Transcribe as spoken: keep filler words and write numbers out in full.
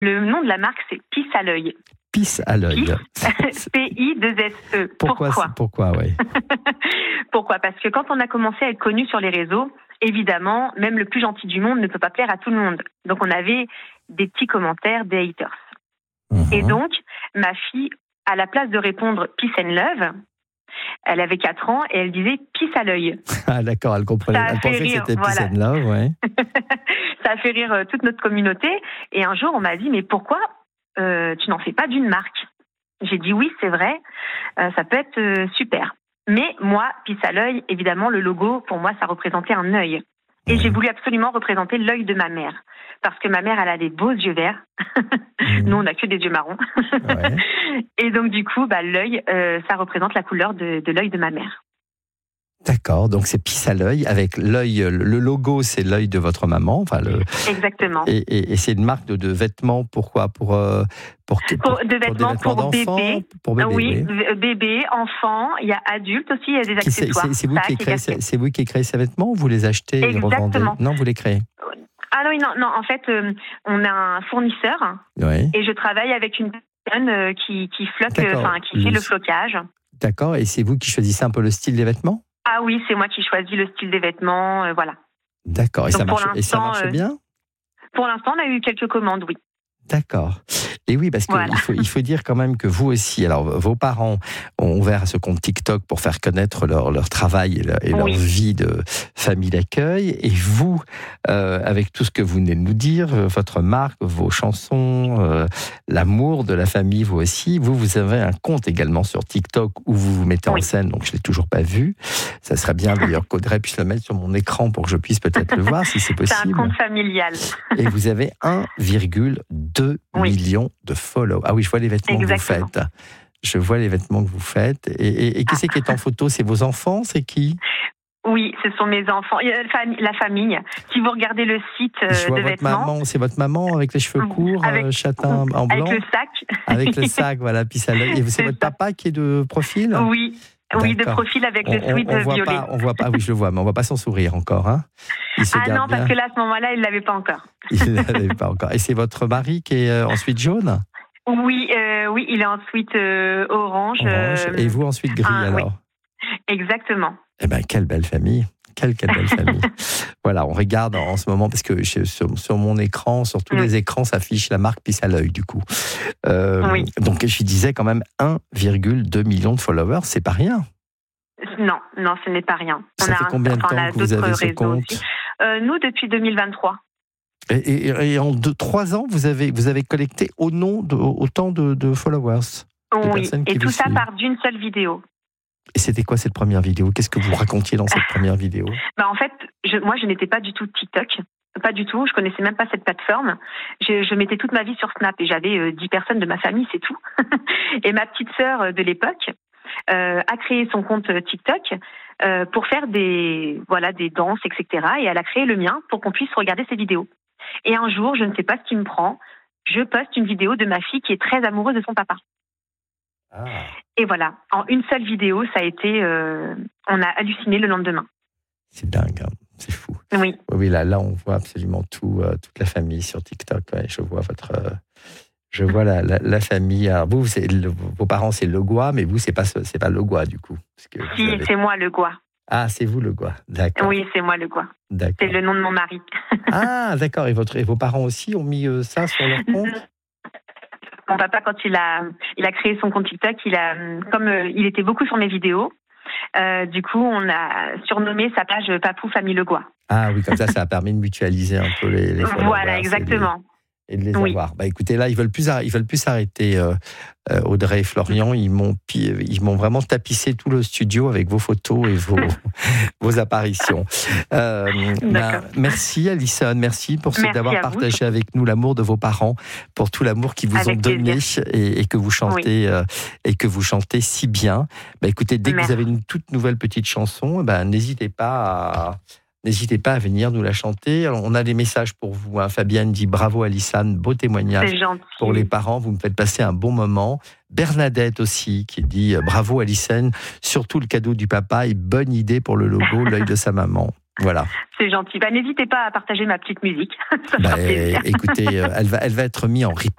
Le nom de la marque, c'est Pisse à l'œil. Pisse à l'œil. P I deux S E. Pourquoi Pourquoi, pourquoi ouais. Pourquoi Parce que quand on a commencé à être connu sur les réseaux, évidemment, même le plus gentil du monde ne peut pas plaire à tout le monde. Donc, on avait des petits commentaires, des haters. Mmh. Et donc, ma fille, à la place de répondre « Peace and love », elle avait quatre ans et elle disait « Pisse à l'œil ». Ah d'accord, elle comprenait. Elle pensait rire, que c'était voilà. Peace and love, ouais. Ça a fait rire toute notre communauté. Et un jour, on m'a dit « Mais pourquoi euh, tu n'en fais pas d'une marque ?» J'ai dit « Oui, c'est vrai, euh, ça peut être euh, super ». Mais moi, Pisse à l'œil, évidemment, le logo, pour moi, ça représentait un œil. Et mmh. j'ai voulu absolument représenter l'œil de ma mère. Parce que ma mère, elle a des beaux yeux verts. Mmh. Nous, on n'a que des yeux marrons. Ouais. Et donc, du coup, bah, l'œil, euh, ça représente la couleur de, de l'œil de ma mère. D'accord, donc c'est Pisse à l'œil, avec l'œil, le logo, c'est l'œil de votre maman. Enfin, le... Exactement. Et, et, et c'est une marque de, de vêtements, pourquoi pour, euh, pour, pour, pour, de vêtements pour, pour bébé. Pour bébé, oui, oui. bébé, enfant, il y a adulte aussi, il y a des accessoires. C'est, c'est, vous, qui créez, c'est, c'est vous qui créez ces vêtements ou vous les achetez et les revendez ? Non, vous les créez. Ah non, non, non, en fait, euh, on a un fournisseur oui. et je travaille avec une personne euh, qui, qui floque, enfin, qui le... fait le flocage. D'accord, et c'est vous qui choisissez un peu le style des vêtements ? Ah oui, c'est moi qui choisis le style des vêtements, euh, voilà. D'accord, et, ça marche, et ça marche bien ? Pour l'instant, on a eu quelques commandes, oui. D'accord. Et oui, parce qu'il voilà. faut, il faut dire quand même que vous aussi, alors vos parents ont ouvert ce compte TikTok pour faire connaître leur, leur travail et, leur, et leur oui. vie de famille d'accueil. Et vous, euh, avec tout ce que vous venez de nous dire, votre marque, vos chansons, euh, l'amour de la famille, vous aussi, vous, vous avez un compte également sur TikTok où vous vous mettez oui. en scène, donc je ne l'ai toujours pas vu. Ça serait bien d'ailleurs qu'Audrey puisse le mettre sur mon écran pour que je puisse peut-être le voir si c'est possible. C'est un compte familial. Et vous avez un virgule deux oui. millions de follow. Ah oui, je vois les vêtements Exactement. que vous faites. Je vois les vêtements que vous faites. Et, et, et qui ah. c'est qui est en photo ? C'est vos enfants ? C'est qui ? Oui, ce sont mes enfants. La famille. Si vous regardez le site euh, je vois de votre vêtements... Maman, c'est votre maman avec les cheveux courts, avec, euh, châtain en blanc. Avec le sac. Avec le sac, voilà, Pisse à l'œil. Et c'est, c'est votre ça. papa qui est de profil ? Oui. D'accord. Oui, de profil avec le sweat on, on voit violet. Pas, on voit pas, oui, je le vois, mais on voit pas son sourire encore. Hein. Il se ah non, parce bien. que là, à ce moment-là, il ne l'avait pas encore. Il ne l'avait pas encore. Et c'est votre mari qui est euh, en sweat jaune ? Oui, euh, oui, il est en sweat euh, orange. orange. Euh, et vous en sweat gris, ah, alors ? Oui. Exactement. Eh bien, quelle belle famille. Quelle, quelle belle famille. Voilà, on regarde en ce moment, parce que sur, sur mon écran, sur tous oui. les écrans, s'affiche la marque Pisse à l'œil, du coup. Euh, oui. Donc, je disais quand même un virgule deux million de followers, c'est pas rien. Non, non, ce n'est pas rien. Ça on fait a combien un, de temps enfin, que vous avez ce compte ? euh, Nous, depuis deux mille vingt-trois. Et, et, et en deux, trois ans, vous avez, vous avez collecté au nom de, autant de, de followers ? Oui, et tout ça part d'une seule vidéo. Et c'était quoi cette première vidéo ? Qu'est-ce que vous racontiez dans cette première vidéo ? Bah en fait, je, moi, je n'étais pas du tout TikTok. Pas du tout. Je connaissais même pas cette plateforme. Je, je mettais toute ma vie sur Snap et j'avais euh, dix personnes de ma famille, c'est tout. Et ma petite sœur de l'époque euh, a créé son compte TikTok euh, pour faire des, voilà, des danses, et cetera. Et elle a créé le mien pour qu'on puisse regarder ses vidéos. Et un jour, je ne sais pas ce qui me prend, je poste une vidéo de ma fille qui est très amoureuse de son papa. Ah. Et voilà, en une seule vidéo, ça a été, euh, on a halluciné le lendemain. C'est dingue, hein, c'est fou. Oui. Oui, là, là, on voit absolument tout, euh, toute la famille sur TikTok. Ouais, je vois votre, euh, je vois la, la, la famille. Alors vous, c'est le, vos parents, c'est Legois, mais vous, c'est pas, c'est pas Legois du coup. Parce que si, avez... c'est moi Legois. Ah, c'est vous Legois, d'accord. Oui, c'est moi Legois. D'accord. C'est le nom de mon mari. Ah, d'accord. Et votre, et vos parents aussi ont mis euh, ça sur leur compte ? Mon papa, quand il a, il a créé son compte TikTok, il a, comme euh, il était beaucoup sur mes vidéos, euh, du coup, on a surnommé sa page Papou Famille Legois. Ah oui, comme ça, ça a permis de mutualiser un peu les, les Voilà, exactement. Et de les oui. avoir. Bah, écoutez, là, ils veulent plus, ils veulent plus s'arrêter. Euh, euh, Audrey et Florian, ils m'ont, ils m'ont vraiment tapissé tout le studio avec vos photos et vos, vos apparitions. Euh, bah, merci Alison, merci pour ce, merci d'avoir partagé avec nous l'amour de vos parents, pour tout l'amour qu'ils vous avec ont donné et, et que vous chantez oui. euh, et que vous chantez si bien. Bah, écoutez, dès merci. que vous avez une toute nouvelle petite chanson, bah, n'hésitez pas à N'hésitez pas à venir nous la chanter. Alors, on a des messages pour vous. Hein. Fabienne dit bravo Alison, beau témoignage pour les parents. Vous me faites passer un bon moment. Bernadette aussi qui dit bravo Alison, surtout le cadeau du papa et bonne idée pour le logo, l'œil de sa maman. Voilà. C'est gentil. Bah, n'hésitez pas à partager ma petite musique. Ça bah, fera plaisir. Écoutez, elle va, elle va être mise en replay.